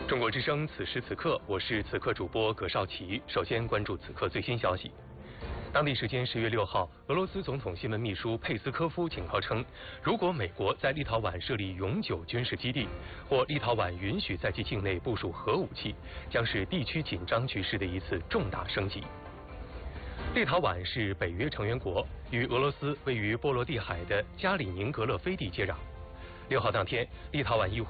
中国之声，此时此刻，我是此刻主播葛绍奇。首先关注此刻最新消息。当地时间10月6号，俄罗斯总统新闻秘书佩斯科夫警告称，如果美国在立陶宛设立永久军事基地，或立陶宛允许在其境内部署核武器，将是地区紧张局势的一次重大升级。立陶宛是北约成员国，与俄罗斯位于波罗的海的加里宁格勒飞地接壤。6号当天，立陶宛议会